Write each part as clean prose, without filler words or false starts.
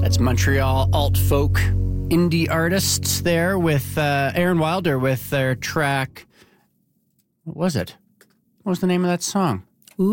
That's Montreal alt-folk indie artists there with Aaron Wilder with their track. What was it? What was the name of that song?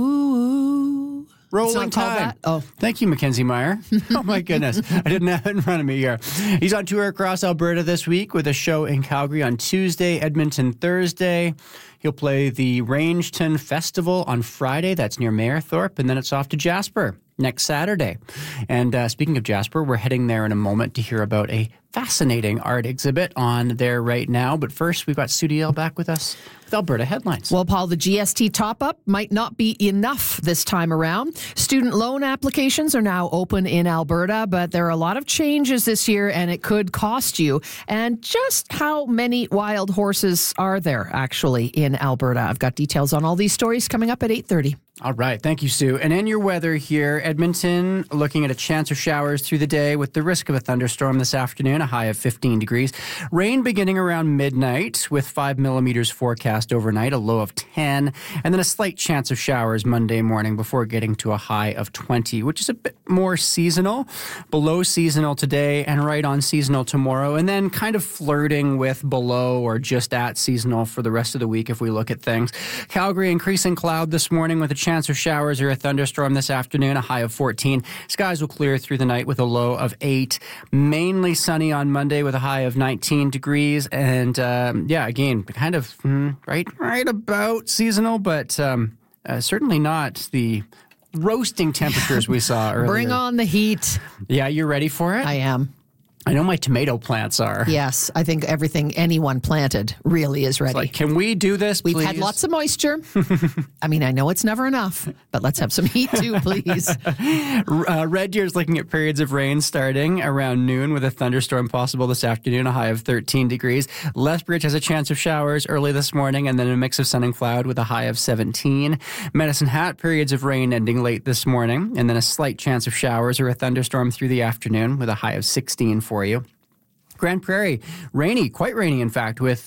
Ooh. Rolling Tide. Oh. Thank you, Mackenzie Meyer. Oh, my goodness. I didn't have it in front of me here. He's on tour across Alberta this week with a show in Calgary on Tuesday, Edmonton Thursday. He'll play the Rangeton Festival on Friday. That's near Mayerthorpe. And then it's off to Jasper next Saturday. And speaking of Jasper, we're heading there in a moment to hear about a fascinating art exhibit on there right now. But first, we've got Sue Diel back with us with Alberta Headlines. Well, Paul, the GST top-up might not be enough this time around. Student loan applications are now open in Alberta, but there are a lot of changes this year, and it could cost you. And just how many wild horses are there, actually, in Alberta? I've got details on all these stories coming up at 8:30. All right. Thank you, Sue. And in your weather here, Edmonton looking at a chance of showers through the day with the risk of a thunderstorm this afternoon, a high of 15 degrees. Rain beginning around midnight with 5 millimeters forecast overnight, a low of 10, and then a slight chance of showers Monday morning before getting to a high of 20, which is a bit more seasonal, below seasonal today and right on seasonal tomorrow, and then kind of flirting with below or just at seasonal for the rest of the week if we look at things. Calgary, increasing cloud this morning with a chance of showers or a thunderstorm this afternoon, a high of 14. Skies will clear through the night with a low of 8. Mainly sunny on Monday with a high of 19 degrees. And again, kind of right about seasonal, but certainly not the roasting temperatures we saw earlier. Bring on the heat. Yeah, you ready for it? I am. I know my tomato plants are. Yes, I think everything anyone planted really is ready. It's like, can we do this, please? We've had lots of moisture. I mean, I know it's never enough, but let's have some heat too, please. Red Deer's looking at periods of rain starting around noon with a thunderstorm possible this afternoon, a high of 13 degrees. Lethbridge has a chance of showers early this morning and then a mix of sun and cloud with a high of 17. Medicine Hat, periods of rain ending late this morning and then a slight chance of showers or a thunderstorm through the afternoon with a high of 16 for you. Grand Prairie, rainy, quite rainy, in fact, with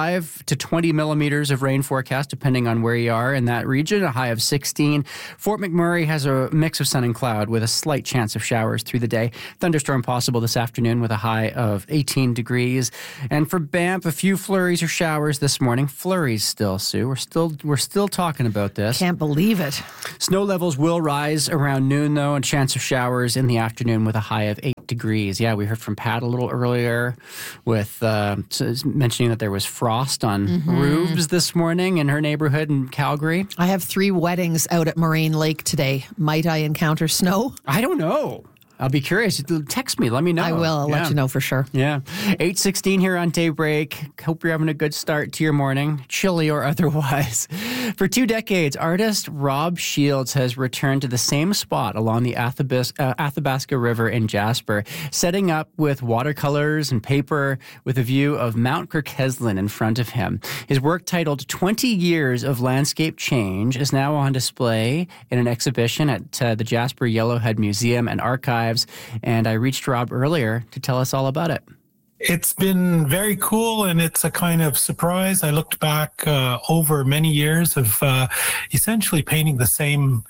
5 to 20 millimeters of rain forecast, depending on where you are in that region, a high of 16. Fort McMurray has a mix of sun and cloud with a slight chance of showers through the day. Thunderstorm possible this afternoon with a high of 18 degrees. And for Banff, a few flurries or showers this morning. Flurries still, Sue. We're still talking about this. Can't believe it. Snow levels will rise around noon, though, and chance of showers in the afternoon with a high of 8 degrees. Yeah, we heard from Pat a little earlier with mentioning that there was frost on roofs this morning in her neighborhood in Calgary. I have 3 weddings out at Moraine Lake today. Might I encounter snow? I don't know. I'll be curious. Text me. Let me know. I will. I'll let you know for sure. Yeah. 8:16 here on Daybreak. Hope you're having a good start to your morning, chilly or otherwise. For 2 decades, artist Rob Shields has returned to the same spot along the Athabasca River in Jasper, setting up with watercolors and paper with a view of Mount Kirkheslin in front of him. His work, titled 20 Years of Landscape Change, is now on display in an exhibition at the Jasper Yellowhead Museum and Archives. And I reached Rob earlier to tell us all about it. It's been very cool, and it's a kind of surprise. I looked back over many years of essentially painting the same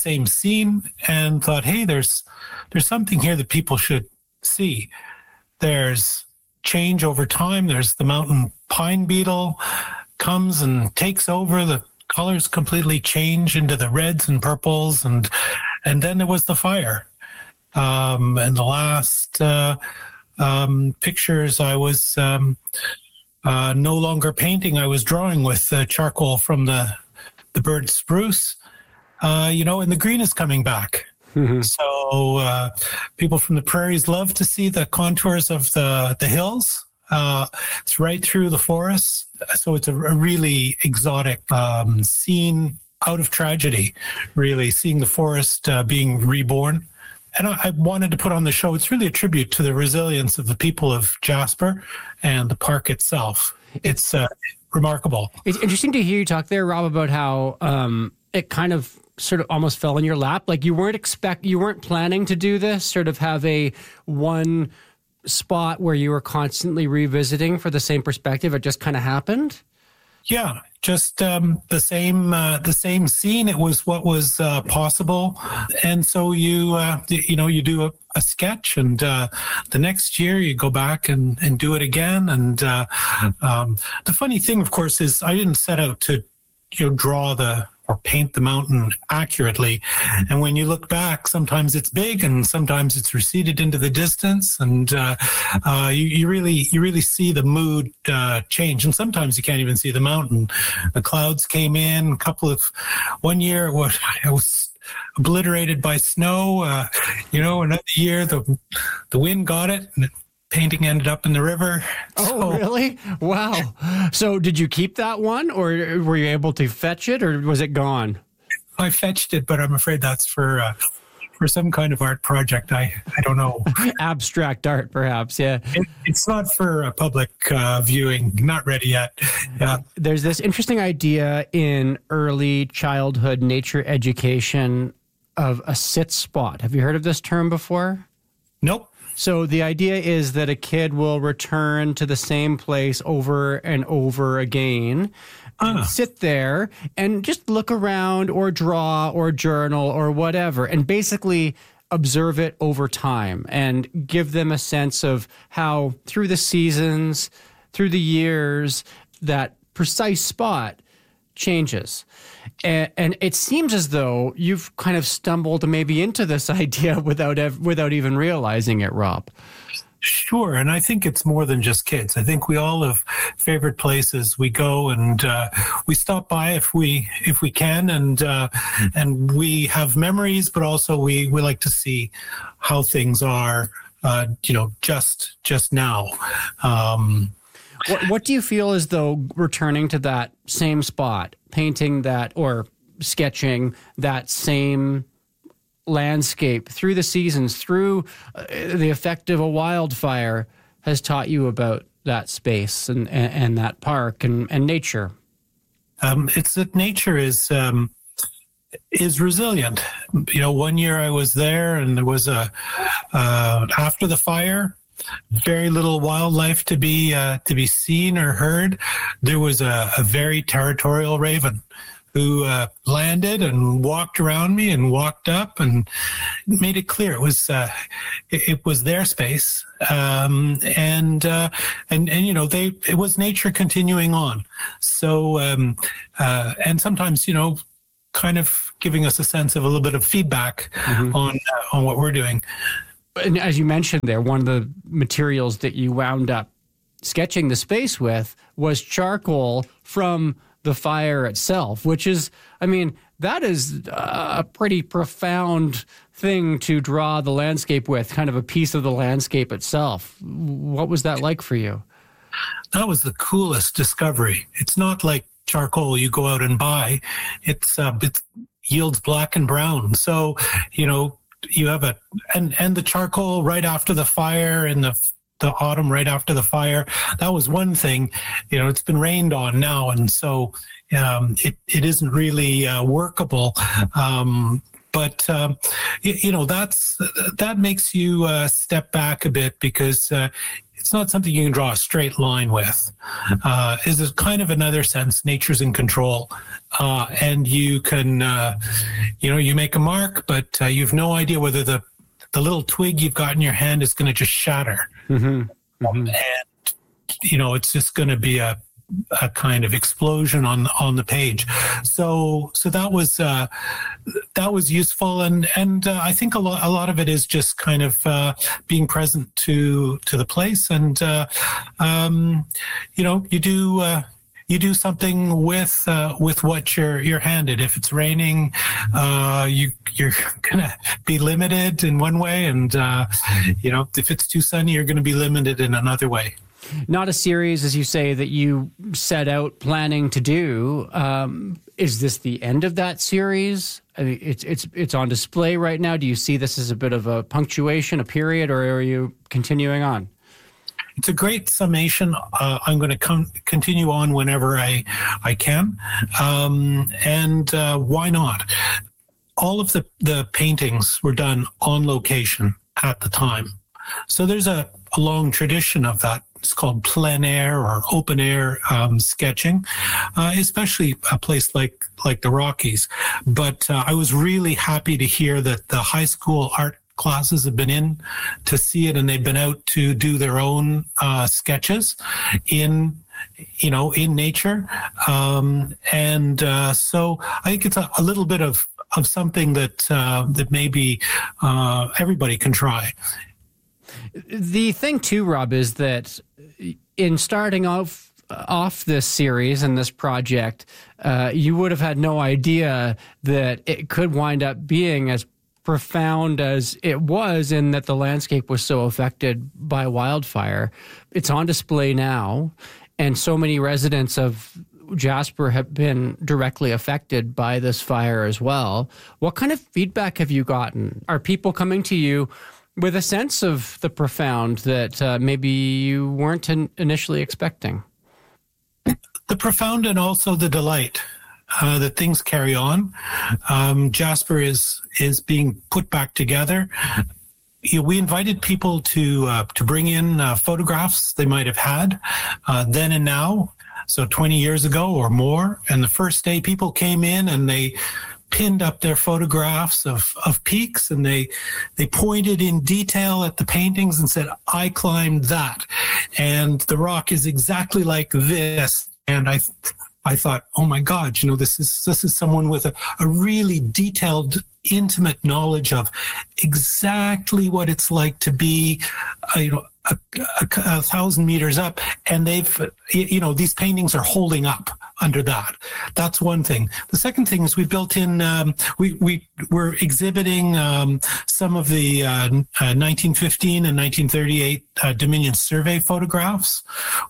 scene and thought, hey, there's something here that people should see. There's change over time. There's the mountain pine beetle comes and takes over. The colors completely change into the reds and purples, and then there was the fire. And the last pictures I was no longer painting. I was drawing with charcoal from the bird spruce, and the green is coming back. Mm-hmm. So people from the prairies love to see the contours of the hills. It's right through the forests. So it's a really exotic scene out of tragedy, really, seeing the forest being reborn. And I wanted to put on the show, it's really a tribute to the resilience of the people of Jasper and the park itself. It's remarkable. It's interesting to hear you talk there, Rob, about how it kind of sort of almost fell in your lap. Like you weren't planning to do this, sort of have a one spot where you were constantly revisiting for the same perspective. It just kind of happened. Yeah, just the same scene. It was what was possible, and so you do a sketch, and the next year you go back and do it again. And the funny thing, of course, is I didn't set out to draw or paint the mountain accurately. And when you look back, sometimes it's big and sometimes it's receded into the distance. And you really see the mood change. And sometimes you can't even see the mountain. The clouds came in, one year it was obliterated by snow. Another year the wind got it and painting ended up in the river. Oh, really? Wow. So did you keep that one, or were you able to fetch it, or was it gone? I fetched it, but I'm afraid that's for some kind of art project. I don't know. Abstract art, perhaps, yeah. It's not for public viewing. Not ready yet. Yeah. There's this interesting idea in early childhood nature education of a sit spot. Have you heard of this term before? Nope. So the idea is that a kid will return to the same place over and over again, sit there and just look around or draw or journal or whatever, and basically observe it over time and give them a sense of how through the seasons, through the years, that precise spot changes. And it seems as though you've kind of stumbled maybe into this idea without even realizing it, Rob. Sure, and I think it's more than just kids. I think we all have favorite places we go, and we stop by if we can, and we have memories, but also we like to see how things are, just now. What do you feel as though returning to that same spot, painting that or sketching that same landscape through the seasons, through the effect of a wildfire, has taught you about that space and that park and nature? It's that nature is resilient. One year I was there, and there was after the fire, very little wildlife to be seen or heard. There was a very territorial raven who landed and walked around me and walked up and made it clear it was their space, and it was nature continuing on. So and sometimes kind of giving us a sense of a little bit of feedback on what we're doing. And as you mentioned there, one of the materials that you wound up sketching the space with was charcoal from the fire itself, which is, that is a pretty profound thing to draw the landscape with, kind of a piece of the landscape itself. What was that like for you? That was the coolest discovery. It's not like charcoal you go out and buy. It yields black and brown. So, you have and the charcoal right after the fire in the autumn right after the fire, that was one thing. It's been rained on now, and so it isn't really workable. But that makes you step back a bit, because it's not something you can draw a straight line with. Is a kind of another sense, nature's in control, and you can, you make a mark, but you have no idea whether the little twig you've got in your hand is going to just shatter, and it's just going to be a kind of explosion on the page. So that was useful, and I think a lot of it is just kind of being present to the place, and you do something with what you're handed. If it's raining, you're gonna be limited in one way, and if it's too sunny, you're gonna be limited in another way. Not a series, as you say, that you set out planning to do. Is this the end of that series? It's on display right now. Do you see this as a bit of a punctuation, a period, or are you continuing on? It's a great summation. I'm going to continue on whenever I can, and why not? All of the paintings were done on location at the time, so there's a long tradition of that what's called plein air or open air sketching, especially a place like the Rockies. But I was really happy to hear that the high school art classes have been in to see it, and they've been out to do their own sketches in nature. So I think it's a little bit of something that maybe everybody can try. The thing too, Rob, is that in starting off this series and this project, you would have had no idea that it could wind up being as profound as it was, in that the landscape was so affected by wildfire. It's on display now, and so many residents of Jasper have been directly affected by this fire as well. What kind of feedback have you gotten? Are people coming to you with a sense of the profound that maybe you weren't initially expecting? The profound, and also the delight that things carry on. Jasper is being put back together. We invited people to bring in photographs they might have had then and now, so 20 years ago or more. And the first day, people came in and they pinned up their photographs of peaks, and they pointed in detail at the paintings and said, "I climbed that, and the rock is exactly like this." And I thought, oh my God, this is someone with a really detailed, intimate knowledge of exactly what it's like to be, a 1,000 meters up, and these paintings are holding up under that. That's one thing. The second thing is we built in, we're exhibiting some of the 1915 and 1938 Dominion survey photographs.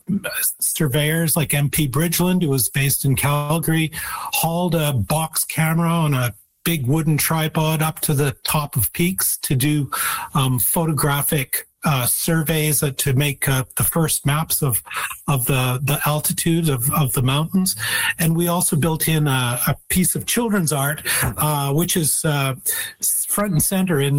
Surveyors like MP Bridgeland, who was based in Calgary, hauled a box camera on a big wooden tripod up to the top of peaks to do photographic surveys to make the first maps of the altitude of the mountains. And we also built in a piece of children's art, which is front and center in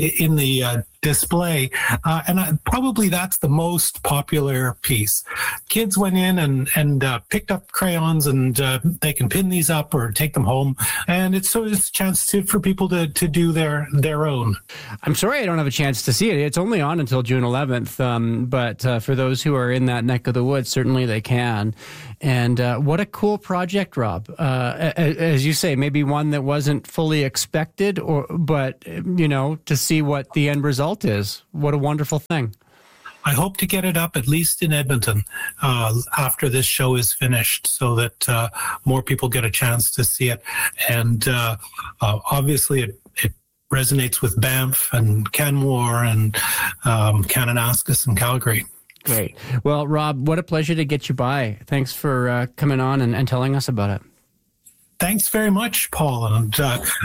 the display. And probably that's the most popular piece. Kids went in and picked up crayons, and they can pin these up or take them home. And it's a chance for people to do their own. I'm sorry I don't have a chance to see it. It's only on until June 11th. But for those who are in that neck of the woods, certainly they can. And what a cool project, Rob. As you say, maybe one that wasn't fully expected, but to see what the end result is. What a wonderful thing. I hope to get it up at least in Edmonton after this show is finished, so that more people get a chance to see it. And obviously it resonates with Banff and Canmore and Kananaskis and Calgary. Great. Well, Rob, what a pleasure to get you by. Thanks for coming on and telling us about it. Thanks very much, Paul, and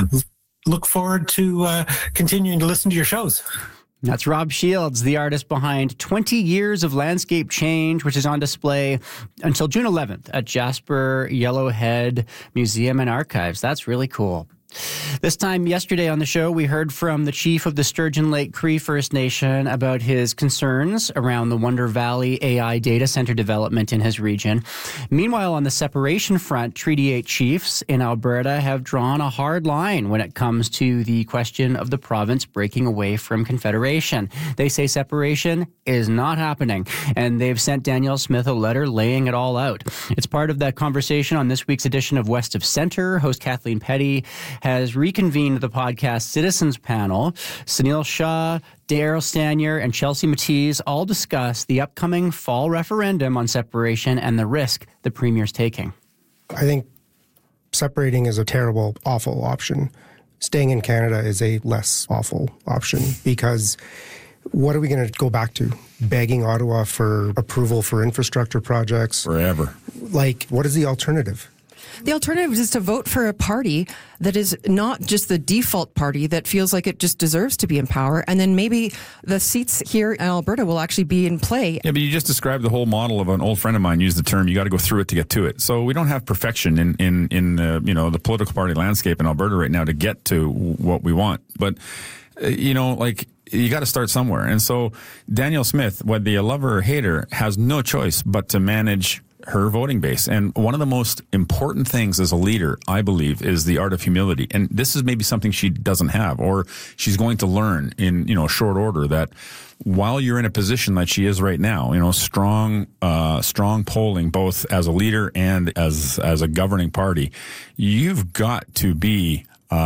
look forward to continuing to listen to your shows. That's Rob Shields, the artist behind 20 Years of Landscape Change, which is on display until June 11th at Jasper Yellowhead Museum and Archives. That's really cool. This time yesterday on the show, we heard from the chief of the Sturgeon Lake Cree First Nation about his concerns around the Wonder Valley AI data center development in his region. Meanwhile, on the separation front, Treaty 8 chiefs in Alberta have drawn a hard line when it comes to the question of the province breaking away from Confederation. They say separation is not happening, and they've sent Danielle Smith a letter laying it all out. It's part of that conversation on this week's edition of West of Centre. Host Kathleen Petty has reconvened the podcast Citizens Panel. Sunil Shah, Daryl Stanier, and Chelsea Mattees all discuss the upcoming fall referendum on separation and the risk the Premier's taking. I think separating is a terrible, awful option. Staying in Canada is a less awful option, because what are we going to go back to? Begging Ottawa for approval for infrastructure projects? Forever. What is the alternative? The alternative is to vote for a party that is not just the default party that feels like it just deserves to be in power. And then maybe the seats here in Alberta will actually be in play. Yeah, but you just described the whole model of an old friend of mine used the term, you got to go through it to get to it. So we don't have perfection in the political party landscape in Alberta right now to get to what we want. But you got to start somewhere. And so Danielle Smith, whether you love her or hate her, has no choice but to manage her voting base. And one of the most important things as a leader, I believe, is the art of humility. And this is maybe something she doesn't have, or she's going to learn in, short order, that while you're in a position that she is right now, strong polling, both as a leader and as a governing party, you've got to be,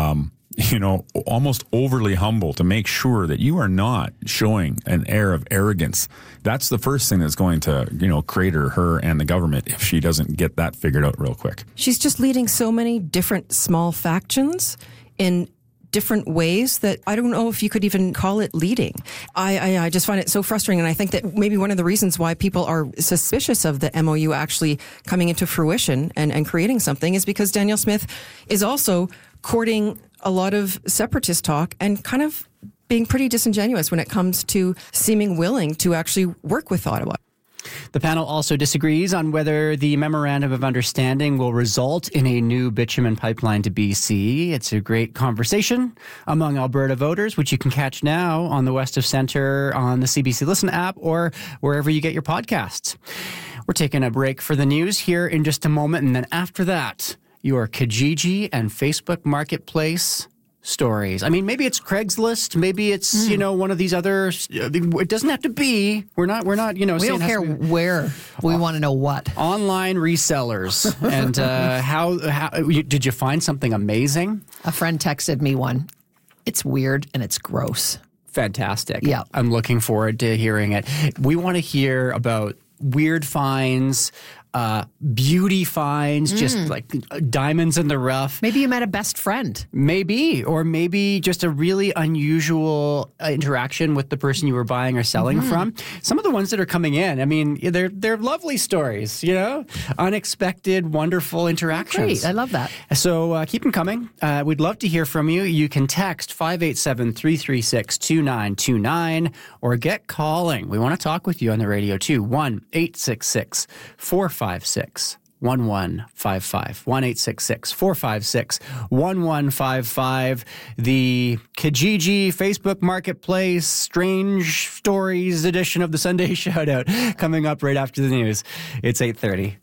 almost overly humble to make sure that you are not showing an air of arrogance. That's the first thing that's going to, crater her and the government if she doesn't get that figured out real quick. She's just leading so many different small factions in different ways that I don't know if you could even call it leading. I just find it so frustrating. And I think that maybe one of the reasons why people are suspicious of the MOU actually coming into fruition and creating something is because Danielle Smith is also courting a lot of separatist talk and kind of being pretty disingenuous when it comes to seeming willing to actually work with Ottawa. The panel also disagrees on whether the Memorandum of Understanding will result in a new bitumen pipeline to BC. It's a great conversation among Alberta voters, which you can catch now on the West of Centre on the CBC Listen app or wherever you get your podcasts. We're taking a break for the news here in just a moment, and then after that, your Kijiji and Facebook Marketplace stories. I mean, maybe it's Craigslist, maybe it's, one of these other, it doesn't have to be, we're not, we don't care where, we want to know what. Online resellers. And how did you find something amazing? A friend texted me one. It's weird and it's gross. Fantastic. Yeah. I'm looking forward to hearing it. We want to hear about weird finds, beauty finds, just like diamonds in the rough. Maybe you met a best friend. Maybe, or maybe just a really unusual interaction with the person you were buying or selling from. Some of the ones that are coming in, I mean, they're lovely stories, unexpected, wonderful interactions. Great, I love that. So keep them coming. We'd love to hear from you. You can text 587-336-2929 or get calling. We want to talk with you on the radio too. 1-866-456-1155. 1-866-456-1155. The Kijiji Facebook Marketplace Strange Stories edition of the Sunday Shoutout coming up right after the news. It's 8:30.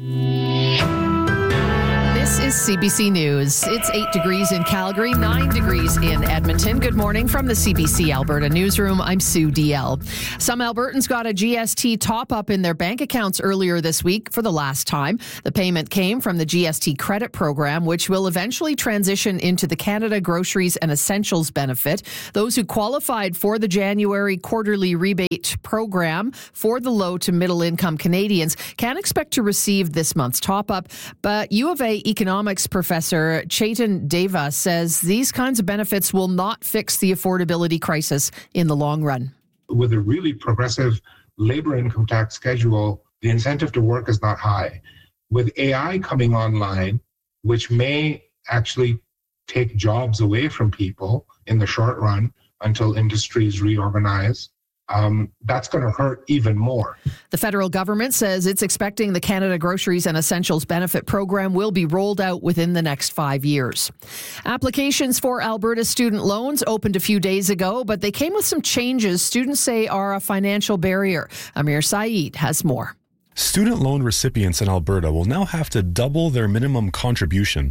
This is CBC News. It's 8 degrees in Calgary, 9 degrees in Edmonton. Good morning from the CBC Alberta Newsroom. I'm Sue DL. Some Albertans got a GST top-up in their bank accounts earlier this week for the last time. The payment came from the GST credit program, which will eventually transition into the Canada Groceries and Essentials benefit. Those who qualified for the January quarterly rebate program for the low to middle income Canadians can expect to receive this month's top-up, but U of A economics professor Chetan Deva says these kinds of benefits will not fix the affordability crisis in the long run. With a really progressive labor income tax schedule, the incentive to work is not high. With AI coming online, which may actually take jobs away from people in the short run until industries reorganize, that's going to hurt even more. The federal government says it's expecting the Canada Groceries and Essentials benefit program will be rolled out within the next 5 years. Applications for Alberta student loans opened a few days ago, but they came with some changes students say are a financial barrier. Amir Saeed has more. Student loan recipients in Alberta will now have to double their minimum contribution,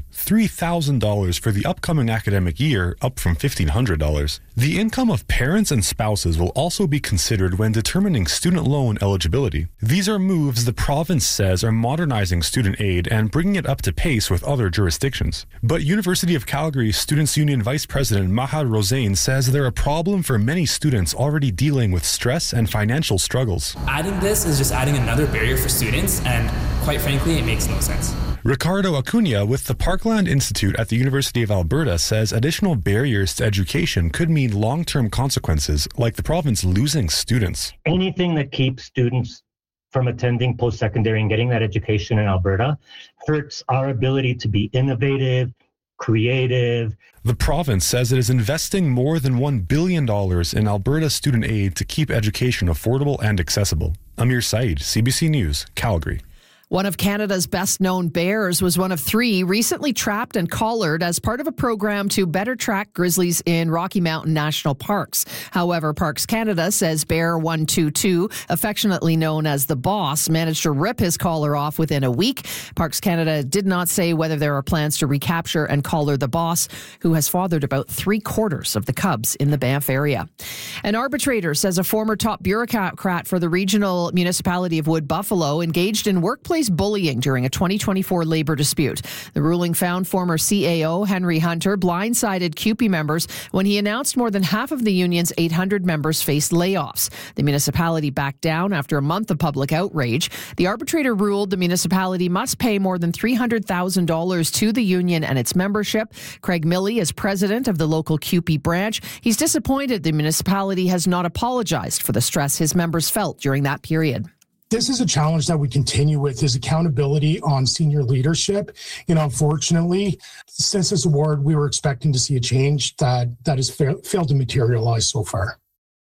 $3,000 for the upcoming academic year, up from $1,500. The income of parents and spouses will also be considered when determining student loan eligibility. These are moves the province says are modernizing student aid and bringing it up to pace with other jurisdictions. But University of Calgary Students' Union Vice President Maha Rosain says they're a problem for many students already dealing with stress and financial struggles. Adding this is just adding another barrier for students, and quite frankly, it makes no sense. Ricardo Acuna with the Parkland Institute at the University of Alberta says additional barriers to education could mean long-term consequences, like the province losing students. Anything that keeps students from attending post-secondary and getting that education in Alberta hurts our ability to be innovative, creative. The province says it is investing more than $1 billion in Alberta student aid to keep education affordable and accessible. Amir Saeed, CBC News, Calgary. One of Canada's best-known bears was one of 3 recently trapped and collared as part of a program to better track grizzlies in Rocky Mountain National Parks. However, Parks Canada says Bear 122, affectionately known as the Boss, managed to rip his collar off within a week. Parks Canada did not say whether there are plans to recapture and collar the Boss, who has fathered about 3/4 of the cubs in the Banff area. An arbitrator says a former top bureaucrat for the regional municipality of Wood Buffalo engaged in workplace bullying during a 2024 labor dispute. The ruling found former CAO Henry Hunter blindsided CUPE members when he announced more than half of the union's 800 members faced layoffs. The municipality backed down after a month of public outrage. The arbitrator ruled the municipality must pay more than $300,000 to the union and its membership. Craig Milley is president of the local CUPE branch. He's disappointed the municipality has not apologized for the stress his members felt during that period. This is a challenge that we continue with, is accountability on senior leadership. Unfortunately, since this award, we were expecting to see a change that has failed to materialize so far.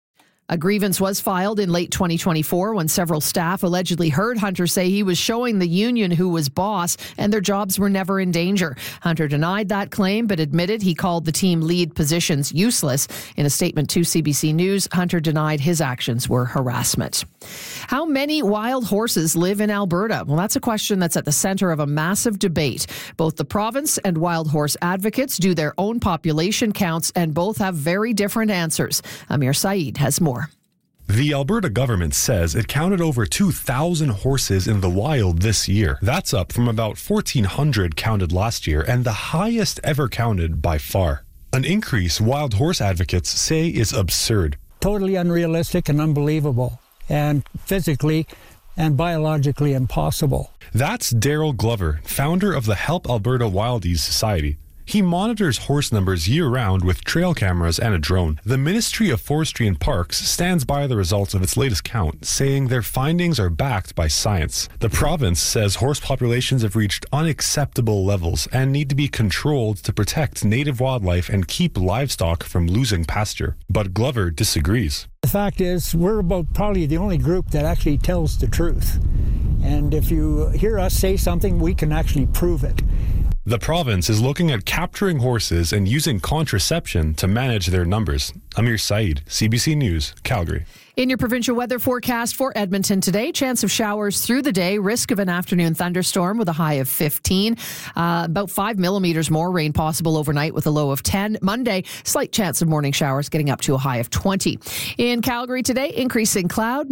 A grievance was filed in late 2024 when several staff allegedly heard Hunter say he was showing the union who was boss and their jobs were never in danger. Hunter denied that claim but admitted he called the team lead positions useless. In a statement to CBC News, Hunter denied his actions were harassment. How many wild horses live in Alberta? Well, that's a question that's at the center of a massive debate. Both the province and wild horse advocates do their own population counts and both have very different answers. Amir Saeed has more. The Alberta government says it counted over 2,000 horses in the wild this year. That's up from about 1,400 counted last year and the highest ever counted by far. An increase wild horse advocates say is absurd. Totally unrealistic and unbelievable, and physically and biologically impossible. That's Daryl Glover, founder of the Help Alberta Wildies Society. He monitors horse numbers year-round with trail cameras and a drone. The Ministry of Forestry and Parks stands by the results of its latest count, saying their findings are backed by science. The province says horse populations have reached unacceptable levels and need to be controlled to protect native wildlife and keep livestock from losing pasture. But Glover disagrees. The fact is, we're about probably the only group that actually tells the truth. And if you hear us say something, we can actually prove it. The province is looking at capturing horses and using contraception to manage their numbers. Amir Saeed, CBC News, Calgary. In your provincial weather forecast for Edmonton today, chance of showers through the day, risk of an afternoon thunderstorm with a high of 15. About 5 millimeters more rain possible overnight with a low of 10. Monday, slight chance of morning showers getting up to a high of 20. In Calgary today, increasing cloud.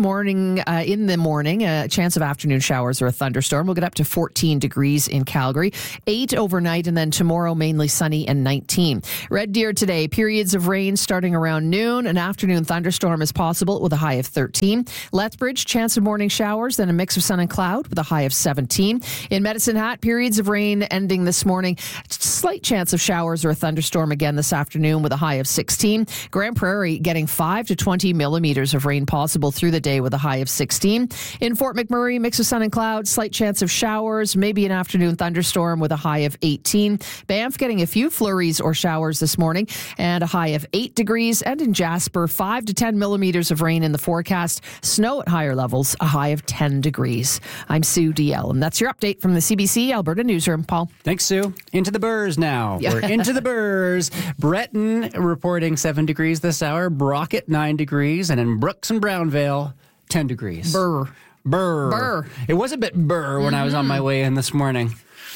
In the morning, a chance of afternoon showers or a thunderstorm. We'll get up to 14 degrees in Calgary. 8 overnight, and then tomorrow mainly sunny and 19. Red Deer today, periods of rain starting around noon. An afternoon thunderstorm is possible with a high of 13. Lethbridge, chance of morning showers, then a mix of sun and cloud with a high of 17. In Medicine Hat, periods of rain ending this morning. Slight chance of showers or a thunderstorm again this afternoon with a high of 16. Grand Prairie getting 5 to 20 millimeters of rain possible through the day with a high of 16. In Fort McMurray, mix of sun and cloud, slight chance of showers, maybe an afternoon thunderstorm with a high of 18. Banff getting a few flurries or showers this morning and a high of 8 degrees. And in Jasper, 5 to 10 millimeters of rain in the forecast. Snow at higher levels, a high of 10 degrees. I'm Sue DL, and that's your update from the CBC Alberta Newsroom. Paul. Thanks, Sue. Into the burrs now. Yeah. We're into the burrs. Breton reporting 7 degrees this hour. Brockett, 9 degrees. And in Brooks and Brownvale, 10 degrees. Burr. It was a bit burr when I was on my way in this morning.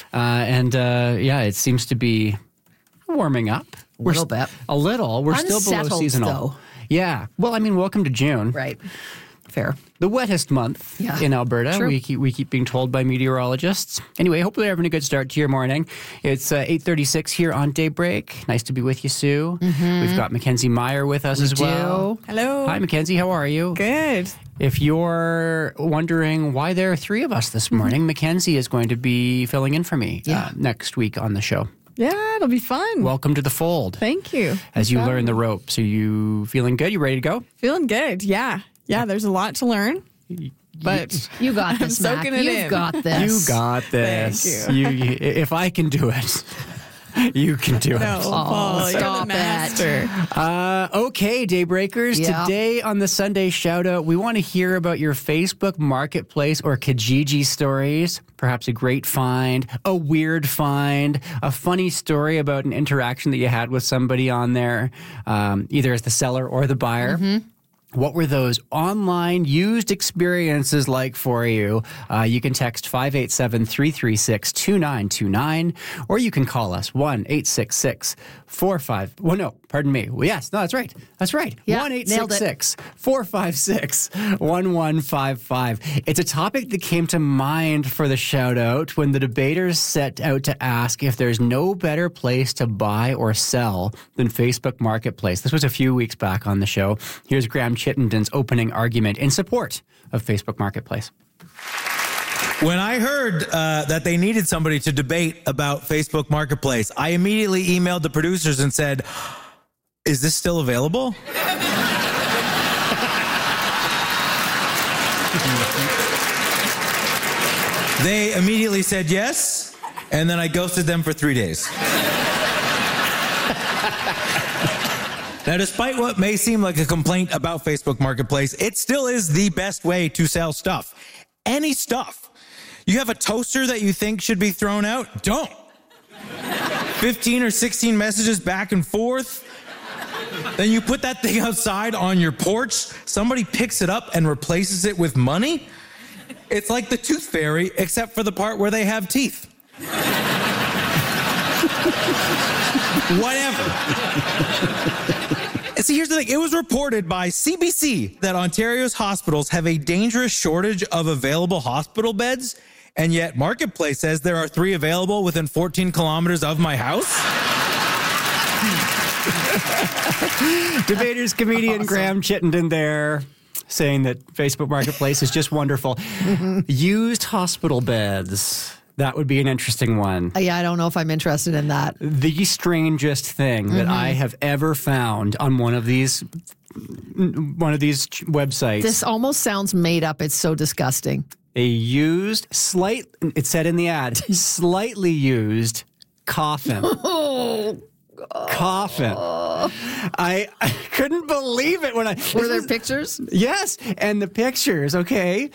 It seems to be warming up. A little bit. A little. We're Unsettled, still below seasonal. Though. Yeah. Well, I mean, welcome to June. Right. Fair. The wettest month in Alberta. True. We keep being told by meteorologists. Anyway, hopefully you're having a good start to your morning. It's 8:36 here on Daybreak. Nice to be with you, Sue. Mm-hmm. We've got Mackenzie Meyer with us as well. Hello. Hi, Mackenzie. How are you? Good. If you're wondering why there are 3 of us this morning, Mackenzie is going to be filling in for me next week on the show. Yeah, it'll be fun. Welcome to the fold. Thank you. As you learn the ropes. Are you feeling good? You ready to go? Feeling good, yeah. Yeah, there's a lot to learn. But you got this, I'm soaking it in. You've got this. You got this. Thank you. If I can do it. You can do it. No, Paul, you're the stop master. Okay, Daybreakers. Yeah. Today on the Sunday Shoutout, we want to hear about your Facebook Marketplace or Kijiji stories. Perhaps a great find, a weird find, a funny story about an interaction that you had with somebody on there, either as the seller or the buyer. What were those online used experiences like for you? You can text 587-336-2929, or you can call us 1-866-45... Well, no, pardon me. Well, yes, no, that's right. That's right. Yeah, nailed it. 1-866-456-1155. It's a topic that came to mind for the shout-out when the debaters set out to ask if there's no better place to buy or sell than Facebook Marketplace. This was a few weeks back on the show. Here's Graham Chittenden's opening argument in support of Facebook Marketplace. When I heard that they needed somebody to debate about Facebook Marketplace, I immediately emailed the producers and said, "Is this still available?" They immediately said yes, and then I ghosted them for 3 days. Now, despite what may seem like a complaint about Facebook Marketplace, it still is the best way to sell stuff. Any stuff. You have a toaster that you think should be thrown out? Don't. 15 or 16 messages back and forth. Then you put that thing outside on your porch. Somebody picks it up and replaces it with money. It's like the Tooth Fairy, except for the part where they have teeth. Whatever. See, here's the thing. It was reported by CBC that Ontario's hospitals have a dangerous shortage of available hospital beds, and yet Marketplace says there are 3 available within 14 kilometers of my house. Debaters comedian Graham Chittenden there saying that Facebook Marketplace is just wonderful. Used hospital beds. That would be an interesting one. Yeah, I don't know if I'm interested in that. The strangest thing that I have ever found on one of these websites. This almost sounds made up. It's so disgusting. A used, it said in the ad, slightly used coffin. Coffin. I couldn't believe it when I... Were there pictures? Yes, and the pictures, okay.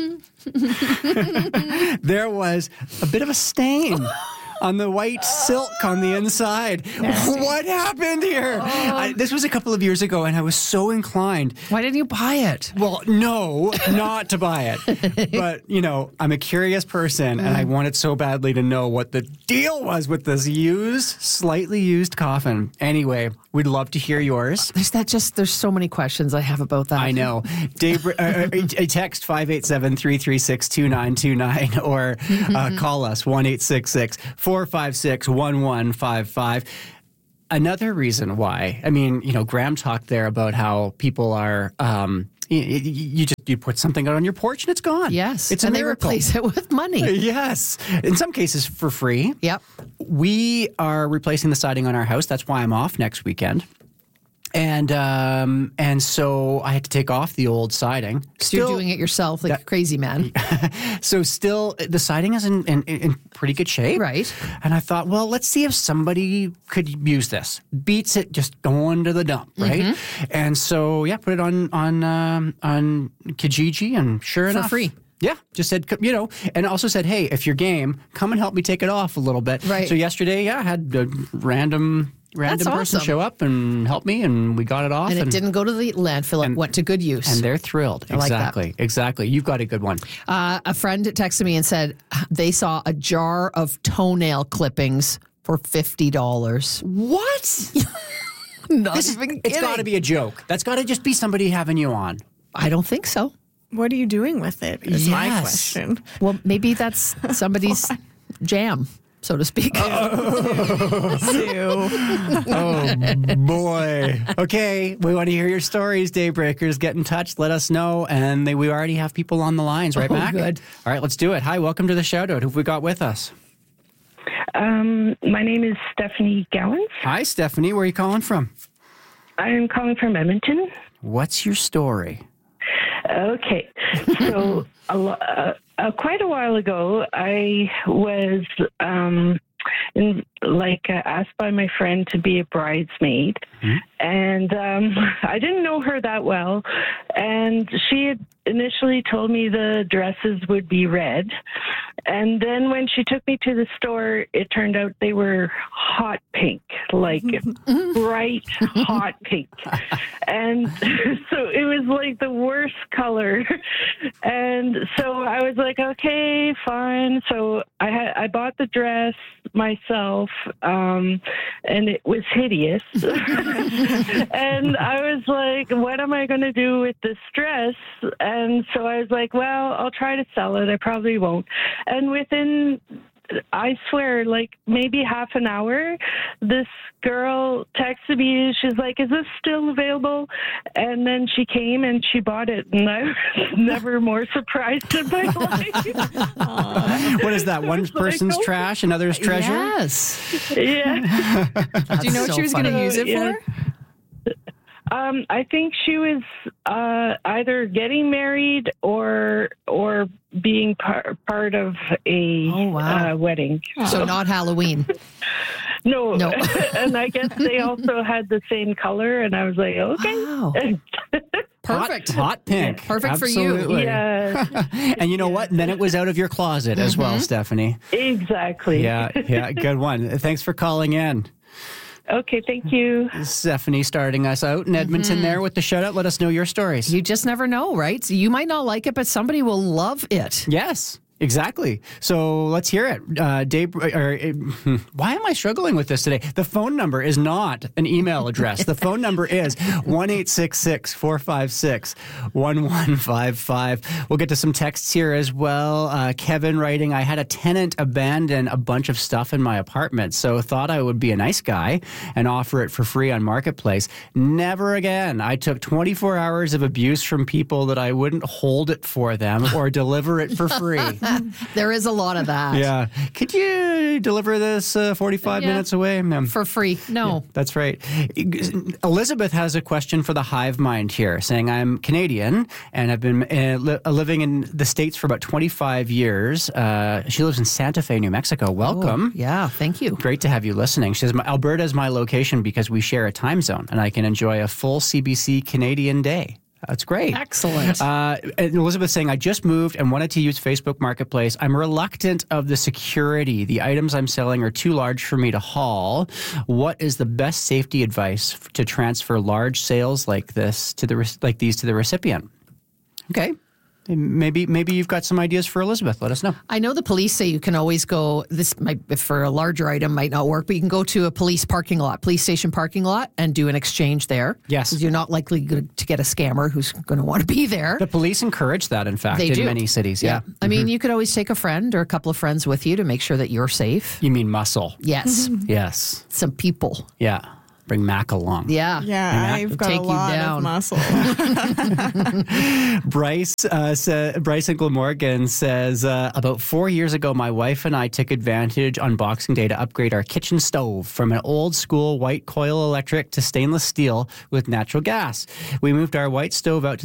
There was a bit of a stain on the white silk on the inside. Nasty. What happened here? This was a couple of years ago, and I was so inclined. Why didn't you buy it? Well, no, not to buy it. But, you know, I'm a curious person, and I wanted so badly to know what the deal was with this slightly used coffin. Anyway, we'd love to hear yours. There's so many questions I have about that. I know. Text 587-336-2929 or call us 1-866-456-1155. Another reason why, I mean, you know, Graham talked there about how people are, you put something out on your porch and it's gone. Yes. It's a miracle. They replace it with money. Yes. In some cases for free. Yep. We are replacing the siding on our house. That's why I'm off next weekend. And so I had to take off the old siding. So you're doing it yourself like a crazy man. So still, the siding is in pretty good shape. Right. And I thought, well, let's see if somebody could use this. Beats it just going to the dump, right? And so, yeah, put it on Kijiji, and sure enough. For free. Yeah, just said, you know, and also said, hey, if you're game, come and help me take it off a little bit. Right. So yesterday, I had a random person awesome. show up and help me, and we got it off. And it didn't go to the landfill. It went to good use. And they're thrilled. I like that. Exactly. You've got a good one. A friend texted me and said they saw a jar of toenail clippings for $50. What? It's got to be a joke. That's got to just be somebody having you on. I don't think so. What are you doing with it? Is my question. Well, maybe that's somebody's jam, so to speak. Oh, boy. Okay, we want to hear your stories, Daybreakers. Get in touch. Let us know. And we already have people on the lines, right, Mac? Good. All right, let's do it. Hi, welcome to the shout-out. Who have we got with us? My name is Stephanie Gowans. Hi, Stephanie. Where are you calling from? I'm calling from Edmonton. What's your story? Okay. So quite a while ago, I was asked by my friend to be a bridesmaid. And I didn't know her that well. And she had initially told me the dresses would be red. And then when she took me to the store, it turned out they were hot pink, like bright hot pink. And so it was like the worst color. And so I was like, okay, fine. So I bought the dress myself, and it was hideous. And I was like, what am I going to do with this dress? And so I was like, well, I'll try to sell it. I probably won't. And within, I swear, like maybe half an hour, this girl texted me. She's like, is this still available? And then she came and she bought it. And I was never more surprised in my life. What is that? One person's trash, another's treasure? Yes. Yeah. Do you know what she was going to use it for? I think she was either getting married or being part of a wedding. So not Halloween. No. And I guess they also had the same color, and I was like, okay. Wow. Perfect. Hot pink. Perfect Absolutely. for you. Yeah. And you know what? And then it was out of your closet as well, Stephanie. Exactly. Yeah, good one. Thanks for calling in. Okay, thank you. Stephanie starting us out in Edmonton there with the shout out. Let us know your stories. You just never know, right? So you might not like it, but somebody will love it. Yes. Exactly. So let's hear it. Dave, why am I struggling with this today? The phone number is not an email address. The phone number is 1-866-456-1155. We'll get to some texts here as well. Kevin writing, I had a tenant abandon a bunch of stuff in my apartment, so thought I would be a nice guy and offer it for free on Marketplace. Never again. I took 24 hours of abuse from people that I wouldn't hold it for them or deliver it for free. There is a lot of that. Yeah. Could you deliver this 45 minutes away? For free. No. Yeah, that's right. Elizabeth has a question for the Hive Mind here, saying, I'm Canadian and have been living in the States for about 25 years. She lives in Santa Fe, New Mexico. Welcome. Yeah, thank you. Great to have you listening. She says, Alberta is my location because we share a time zone and I can enjoy a full CBC Canadian day. That's great. Excellent. And Elizabeth saying, I just moved and wanted to use Facebook Marketplace. I'm reluctant of the security. The items I'm selling are too large for me to haul. What is the best safety advice to transfer large sales like these to the recipient? Okay. Maybe you've got some ideas for Elizabeth. Let us know. I know the police say you can always go, this might, for a larger item might not work, but you can go to a police station parking lot and do an exchange there. Yes. You're not likely to get a scammer who's going to want to be there. The police encourage that, in fact, they in do. many cities. Yeah. I mean, you could always take a friend or a couple of friends with you to make sure that you're safe. You mean muscle? Yes. Yes. Some people. Yeah. Bring Mac along. Yeah. Yeah, I've got a lot of muscle. Bryce in Glamorgan says, about 4 years ago, my wife and I took advantage on Boxing Day to upgrade our kitchen stove from an old school white coil electric to stainless steel with natural gas. We moved our white stove out to